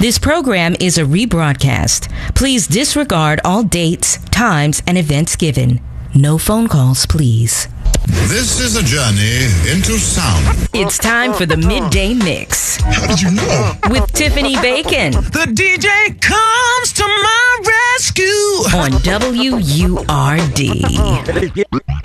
This program is a rebroadcast. Please disregard all dates, times, and events given. No phone calls, please. This is a journey into sound. It's time for the Midday Mix. How did you know? With Tiffany Bacon. The DJ comes to my rescue On WURD.